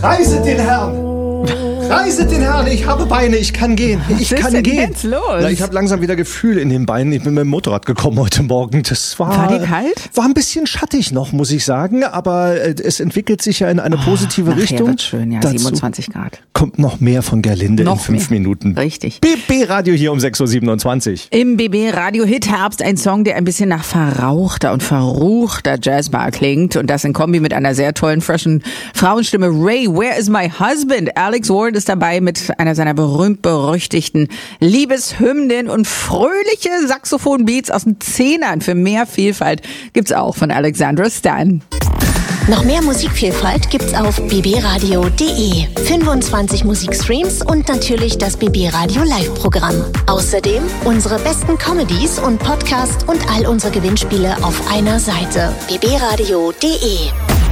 Preiset den Herrn! Preiset den Herrn, ich habe Beine, ich kann gehen. Ich kann gehen. Was ist denn jetzt los? Na, ich habe langsam wieder Gefühl in den Beinen. Ich bin mit dem Motorrad gekommen heute Morgen. War dir kalt? War ein bisschen schattig noch, muss ich sagen. Aber es entwickelt sich ja in eine positive Richtung. Wird schön, ja, 27 Grad. Kommt noch mehr von Gerlinde in 5 Minuten. Richtig. BB-Radio hier um 6.27 Uhr. Im BB-Radio-Hit Herbst ein Song, der ein bisschen nach verrauchter und verruchter Jazzbar klingt. Und das in Kombi mit einer sehr tollen, freshen Frauenstimme. Ray, Where is my husband? Alex Ward ist dabei mit einer seiner berühmt-berüchtigten Liebeshymnen und fröhliche Saxophon-Beats aus den Zehnern. Für mehr Vielfalt gibt's auch von Alexandra Stan. Noch mehr Musikvielfalt gibt's auf bbradio.de. 25 Musikstreams und natürlich das BB Radio Live-Programm. Außerdem unsere besten Comedies und Podcasts und all unsere Gewinnspiele auf einer Seite. bbradio.de.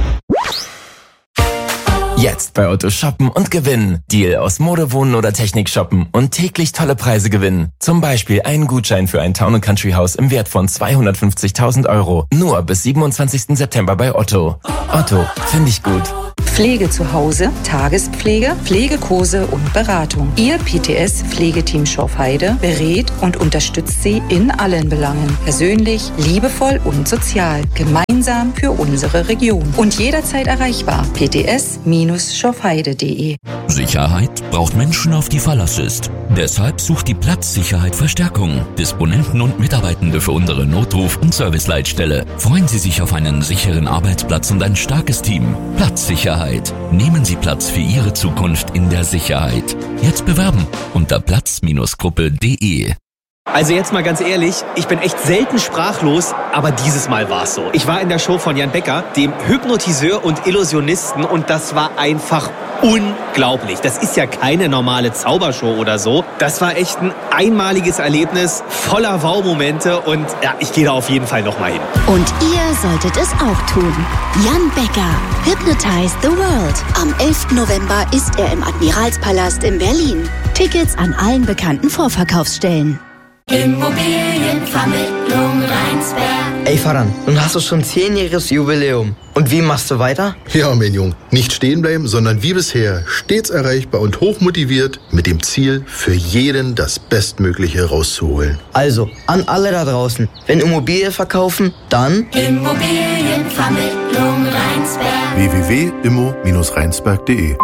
Jetzt bei Otto shoppen und gewinnen. Deal aus Mode, Wohnen oder Technik shoppen und täglich tolle Preise gewinnen. Zum Beispiel einen Gutschein für ein Town & Country Haus im Wert von 250.000 €. Nur bis 27. September bei Otto. Otto, finde ich gut. Pflege zu Hause, Tagespflege, Pflegekurse und Beratung. Ihr PTS-Pflegeteam Schorfheide berät und unterstützt Sie in allen Belangen. Persönlich, liebevoll und sozial. Gemeinsam für unsere Region. Und jederzeit erreichbar. pts-schorfheide.de. Sicherheit braucht Menschen, auf die Verlass ist. Deshalb sucht die Platzsicherheit Verstärkung. Disponenten und Mitarbeitende für unsere Notruf- und Serviceleitstelle. Freuen Sie sich auf einen sicheren Arbeitsplatz und ein starkes Team. Platzsicherheit. Nehmen Sie Platz für Ihre Zukunft in der Sicherheit. Jetzt bewerben unter platz-gruppe.de. Also jetzt mal ganz ehrlich, ich bin echt selten sprachlos, aber dieses Mal war's so. Ich war in der Show von Jan Becker, dem Hypnotiseur und Illusionisten, und das war einfach unglaublich. Das ist ja keine normale Zaubershow oder so. Das war echt ein einmaliges Erlebnis, voller Wow-Momente, und ja, ich gehe da auf jeden Fall nochmal hin. Und ihr solltet es auch tun. Jan Becker, Hypnotize the World. Am 11. November ist er im Admiralspalast in Berlin. Tickets an allen bekannten Vorverkaufsstellen. Immobilienvermittlung Rheinsberg. Ey Faran, nun hast du schon 10-jähriges Jubiläum. Und wie machst du weiter? Ja, mein Jung, nicht stehen bleiben, sondern wie bisher stets erreichbar und hochmotiviert mit dem Ziel, für jeden das Bestmögliche rauszuholen. Also, an alle da draußen, wenn Immobilie verkaufen, dann Immobilienvermittlung Rheinsberg. www.immo-rheinsberg.de.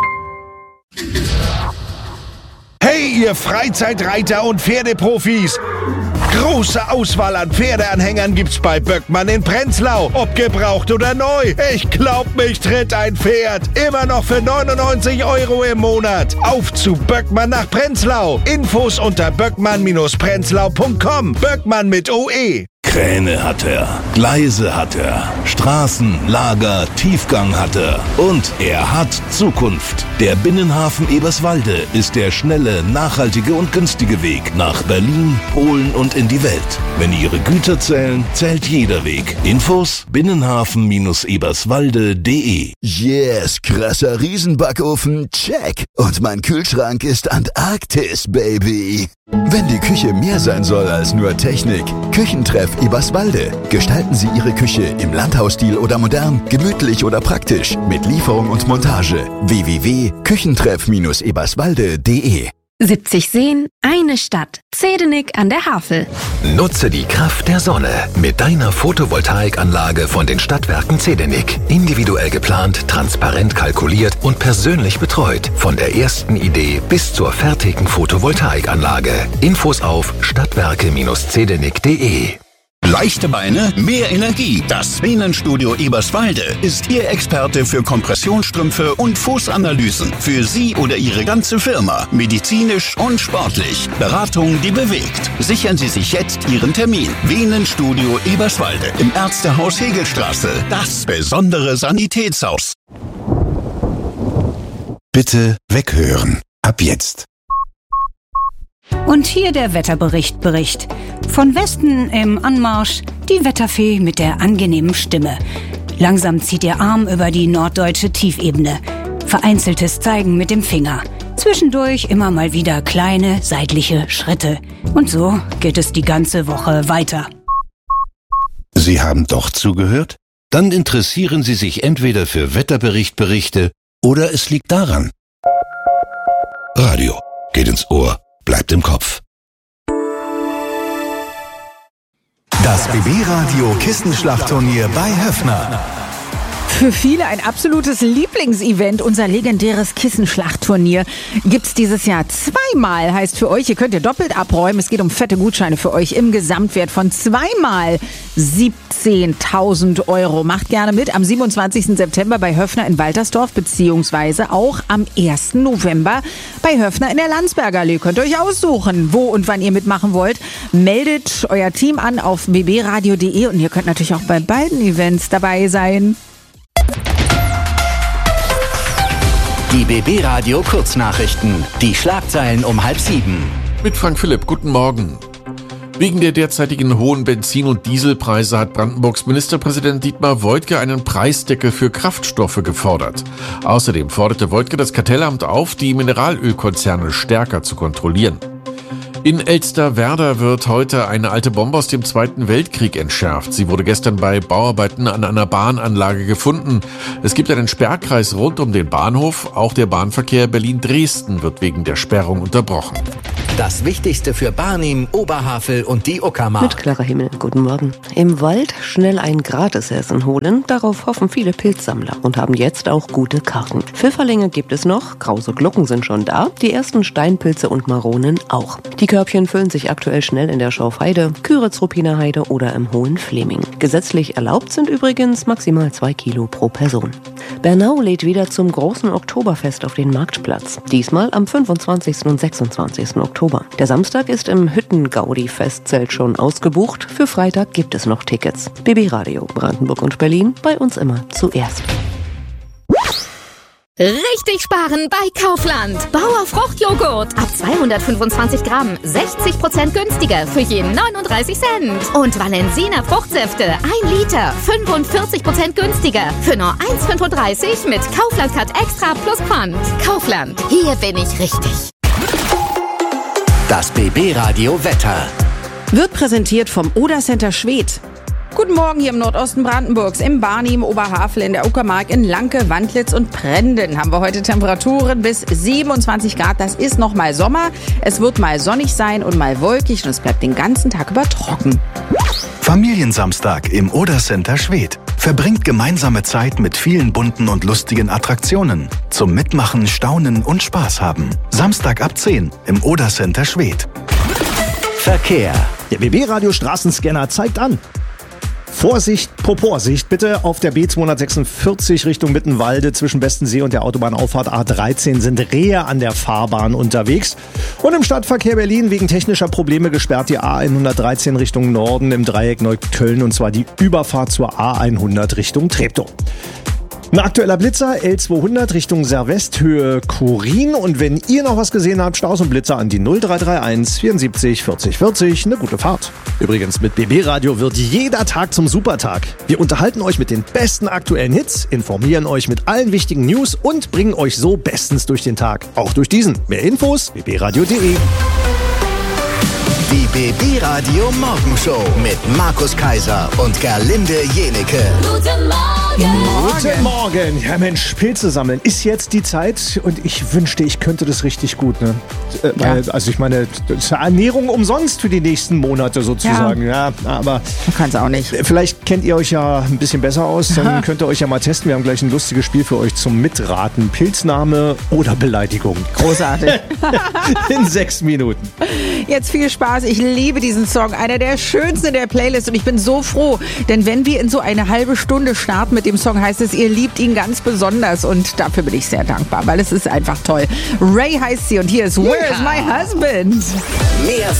Hey, ihr Freizeitreiter und Pferdeprofis! Große Auswahl an Pferdeanhängern gibt's bei Böckmann in Prenzlau. Ob gebraucht oder neu. Ich glaub, mich tritt ein Pferd. Immer noch für 99 € im Monat. Auf zu Böckmann nach Prenzlau. Infos unter böckmann-prenzlau.com. Böckmann mit OE. Kräne hat er, Gleise hat er, Straßen, Lager, Tiefgang hat er. Und er hat Zukunft. Der Binnenhafen Eberswalde ist der schnelle, nachhaltige und günstige Weg nach Berlin, Polen und in die Welt. Wenn Ihre Güter zählen, zählt jeder Weg. Infos binnenhafen-eberswalde.de. Yes, krasser Riesenbackofen, check. Und mein Kühlschrank ist Antarktis, Baby. Wenn die Küche mehr sein soll als nur Technik, Küchentreff Eberswalde. Gestalten Sie Ihre Küche im Landhausstil oder modern, gemütlich oder praktisch, mit Lieferung und Montage. www.küchentreff-eberswalde.de. 70 Seen, eine Stadt. Zedenik an der Havel. Nutze die Kraft der Sonne mit deiner Photovoltaikanlage von den Stadtwerken Zedenik. Individuell geplant, transparent kalkuliert und persönlich betreut. Von der ersten Idee bis zur fertigen Photovoltaikanlage. Infos auf stadtwerke-zedenik.de. Leichte Beine, mehr Energie. Das Venenstudio Eberswalde ist Ihr Experte für Kompressionsstrümpfe und Fußanalysen. Für Sie oder Ihre ganze Firma. Medizinisch und sportlich. Beratung, die bewegt. Sichern Sie sich jetzt Ihren Termin. Venenstudio Eberswalde im Ärztehaus Hegelstraße. Das besondere Sanitätshaus. Bitte weghören. Ab jetzt. Und hier der Wetterbericht. Von Westen im Anmarsch die Wetterfee mit der angenehmen Stimme. Langsam zieht ihr Arm über die norddeutsche Tiefebene. Vereinzeltes Zeigen mit dem Finger. Zwischendurch immer mal wieder kleine seitliche Schritte. Und so geht es die ganze Woche weiter. Sie haben doch zugehört? Dann interessieren Sie sich entweder für Wetterberichte Oder es liegt daran. Radio geht ins Ohr, bleibt im Kopf. Das BB-Radio Kissenschlachtturnier bei Höffner. Für viele ein absolutes Lieblingsevent. Unser legendäres Kissenschlachtturnier gibt's dieses Jahr zweimal. Heißt für euch, ihr könnt doppelt abräumen. Es geht um fette Gutscheine für euch im Gesamtwert von zweimal 17.000 Euro. Macht gerne mit am 27. September bei Höffner in Waltersdorf beziehungsweise auch am 1. November bei Höffner in der Landsberger Allee. Könnt ihr euch aussuchen, wo und wann ihr mitmachen wollt. Meldet euer Team an auf bbradio.de und ihr könnt natürlich auch bei beiden Events dabei sein. Die BB-Radio Kurznachrichten. Die Schlagzeilen um 6:30. Mit Frank Philipp, guten Morgen. Wegen der derzeitigen hohen Benzin- und Dieselpreise hat Brandenburgs Ministerpräsident Dietmar Woidke einen Preisdeckel für Kraftstoffe gefordert. Außerdem forderte Woidke das Kartellamt auf, die Mineralölkonzerne stärker zu kontrollieren. In Elsterwerda wird heute eine alte Bombe aus dem Zweiten Weltkrieg entschärft. Sie wurde gestern bei Bauarbeiten an einer Bahnanlage gefunden. Es gibt einen Sperrkreis rund um den Bahnhof. Auch der Bahnverkehr Berlin-Dresden wird wegen der Sperrung unterbrochen. Das Wichtigste für Barnim, Oberhavel und die Uckermark. Mit klarer Himmel, guten Morgen. Im Wald schnell ein Gratisessen holen, darauf hoffen viele Pilzsammler und haben jetzt auch gute Karten. Pfifferlinge gibt es noch, krause Glucken sind schon da, die ersten Steinpilze und Maronen auch. Die Körbchen füllen sich aktuell schnell in der Schorfheide, Küritz-Ruppiner Heide oder im Hohen Fleming. Gesetzlich erlaubt sind übrigens maximal 2 Kilo pro Person. Bernau lädt wieder zum großen Oktoberfest auf den Marktplatz. Diesmal am 25. und 26. Oktober. Der Samstag ist im Hütten-Gaudi-Festzelt schon ausgebucht. Für Freitag gibt es noch Tickets. BB Radio Brandenburg und Berlin, bei uns immer zuerst. Richtig sparen bei Kaufland. Bauer Fruchtjoghurt. Ab 225 Gramm 60% günstiger für jeden 39 Cent. Und Valensina Fruchtsäfte 1 Liter 45% günstiger für nur 1,35 mit Kaufland Cut Extra plus Pfand. Kaufland. Hier bin ich richtig. Das BB-Radio Wetter. Wird präsentiert vom Oder Center Schwedt. Guten Morgen hier im Nordosten Brandenburgs, im Barnim, Oberhavel, in der Uckermark, in Lanke, Wandlitz und Prenden haben wir heute Temperaturen bis 27 Grad. Das ist noch mal Sommer. Es wird mal sonnig sein und mal wolkig und es bleibt den ganzen Tag über trocken. Familiensamstag im Oder Center Schwedt. Verbringt gemeinsame Zeit mit vielen bunten und lustigen Attraktionen. Zum Mitmachen, Staunen und Spaß haben. Samstag ab 10 im Oder Center Schwedt. Verkehr. Der BB-Radio Straßenscanner zeigt an. Vorsicht, Proporsicht bitte, auf der B246 Richtung Mittenwalde zwischen Bestensee und der Autobahnauffahrt A13 sind Rehe an der Fahrbahn unterwegs. Und im Stadtverkehr Berlin wegen technischer Probleme gesperrt die A113 Richtung Norden im Dreieck Neukölln und zwar die Überfahrt zur A100 Richtung Treptow. Ein aktueller Blitzer, L200 Richtung Servest, Höhe Kurin. Und wenn ihr noch was gesehen habt, Staus und Blitzer an die 0331 74 40 40. Eine gute Fahrt. Übrigens, mit BB Radio wird jeder Tag zum Supertag. Wir unterhalten euch mit den besten aktuellen Hits, informieren euch mit allen wichtigen News und bringen euch so bestens durch den Tag. Auch durch diesen. Mehr Infos, bbradio.de. Die BB-Radio Morgenshow mit Markus Kaiser und Gerlinde Jenecke. Guten Morgen. Guten Morgen. Ja Mensch, Pilze sammeln ist jetzt die Zeit und ich wünschte, ich könnte das richtig gut. Ne? Also ich meine, das ist Ernährung umsonst für die nächsten Monate sozusagen. Ja, aber man kann es auch nicht. Vielleicht kennt ihr euch ja ein bisschen besser aus, dann könnt ihr euch ja mal testen. Wir haben gleich ein lustiges Spiel für euch zum Mitraten. Pilzname oder Beleidigung. Großartig. In 6 Minuten. Jetzt viel Spaß. Ich liebe diesen Song. Einer der schönsten in der Playlist und ich bin so froh, denn wenn wir in so eine halbe Stunde starten mit dem Song, heißt es, ihr liebt ihn ganz besonders und dafür bin ich sehr dankbar, weil es ist einfach toll. Ray heißt sie und hier ist Where's My Husband? Mehr